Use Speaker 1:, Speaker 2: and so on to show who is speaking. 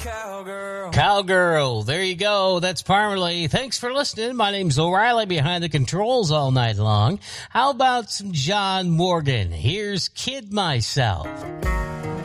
Speaker 1: Cowgirl, there you go. That's Parmalee. Thanks for listening. My name's O'Reilly behind the controls all night long. How about some John Morgan? Here's Kid Myself.